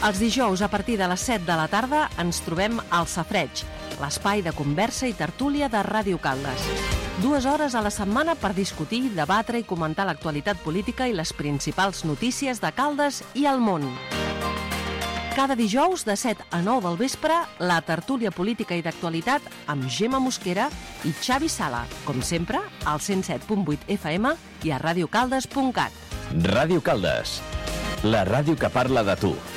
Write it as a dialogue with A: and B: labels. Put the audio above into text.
A: Els dijous, a partir de les 7 de la tarda, ens trobem al Safareig, l'espai de conversa i tertúlia de Ràdio Caldes. 2 hores a la setmana per discutir, debatre i comentar l'actualitat política i les principals notícies de Caldes i el món. Cada dijous, de 7 a 9 del vespre, la tertúlia política i d'actualitat amb Gemma Mosquera i Xavi Sala, com sempre, al 107.8 FM i a radiocaldes.cat.
B: Ràdio Caldes, la ràdio que parla de tu.